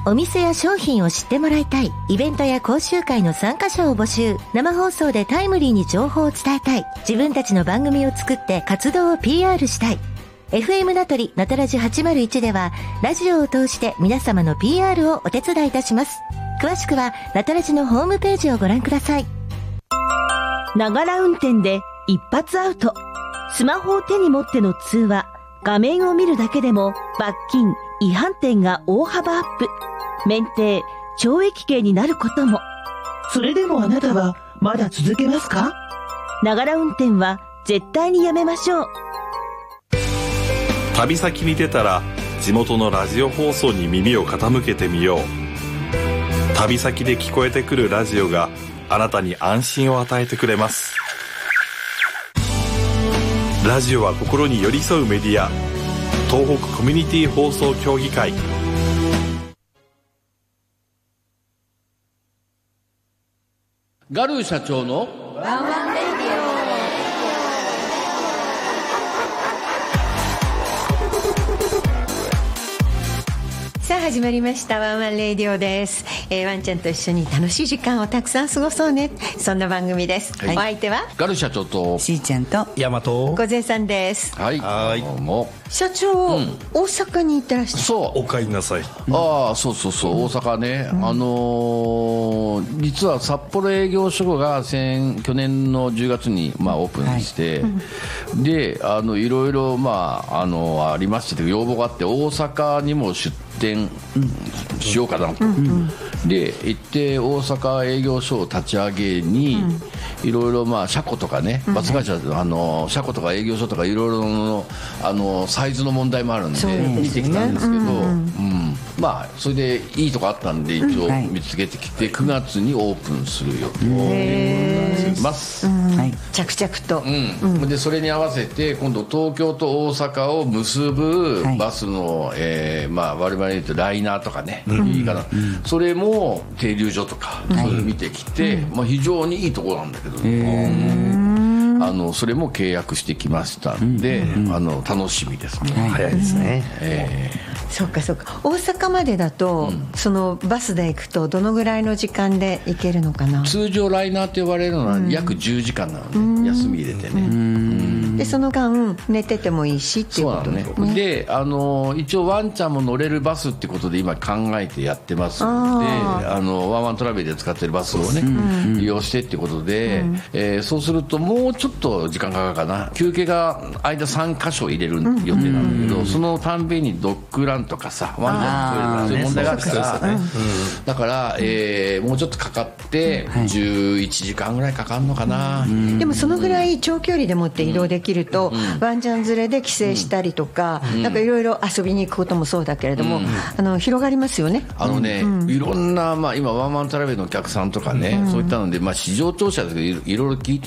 お店や商品を知ってもらいたい。イベントや講習会の参加者を募集。生放送でタイムリーに情報を伝えたい。自分たちの番組を作って活動を PR したい。FM ナトリナトラジ801ではラジオを通して皆様の PR をお手伝いいたします。詳しくはナトラジのホームページをご覧ください。 ながら運転で一発アウト。スマホを手に持っての通話、画面を見るだけでも罰金、違反点が大幅アップ。免停、懲役刑になることも。 それでもあなたはまだ続けますか？ ながら運転は絶対にやめましょう。 旅先に出たら地元のラジオ放送に耳を傾けてみよう。旅先で聞こえてくるラジオがあなたに安心を与えてくれます。ラジオは心に寄り添うメディア。東北コミュニティ放送協議会。 ガルー社長のワンワンレディオ。さあ始まりましたワンワンレディオです。ワンちゃんと一緒に楽しい時間をたくさん過ごそうね、そんな番組です。はい、お相手はガル社長としーちゃんとヤマト小勢さんです。 はい、どうも。 社長、大阪に行ってらっしゃる。 そう、 お帰りなさい。 ああ、そうそうそう、大阪ね、実は札幌営業所が去年の10月に、オープンして、でいろいろ、ありましたけど要望があって大阪にも出店しようかなと、で行って大阪営業所を立ち上げに、いろいろ車庫とかね、バス会社車庫とか営業所とかいろいろのサイズの問題もあるんで見てきたんですけど、それでいいとこあったんで一応見つけてきて9月にオープンする予定でございます。 着々と、 でそれに合わせて今度東京と大阪を結ぶバスの、我々で言うとライナーとかね、いいかな、それも停留所とか、それ見てきて、非常にいいところなんだけどね、それも契約してきましたんで、楽しみですね。 早いですね。 そうかそうか。大阪までだと、そのバスで行くとどのぐらいの時間で行けるのかな。 通常ライナーと呼ばれるのは約10時間なので、休み入れてね。 でその間寝ててもいいしっていうことですね。 そうなのね。で一応ワンちゃんも乗れるバスってことで今考えてやってますので、ワンワントラベルで使ってるバスをね、利用してってことで、そうするともうちょっと時間かかるかな。休憩が間3箇所入れる予定なんだけど、そのたんびにドッグランとかさ、ワンちゃんのトイレとかそういう問題があるから、だから、もうちょっとかかって11時間ぐらいかかるのかな。 でもそのぐらい長距離でもって移動できると、ワンちゃん連れで帰省したりとか、なんかいろいろ遊びに行くこともそうだけれども、広がりますよね。 いろんな、今ワンワントラベルのお客さんとかね、そういったので、市場調査ですけどいろいろ聞いて